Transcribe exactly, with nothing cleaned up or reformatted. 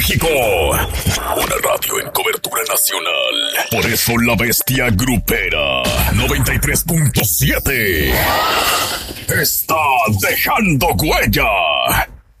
México. Una radio en cobertura nacional. Por eso la bestia grupera noventa y tres punto siete está dejando huella.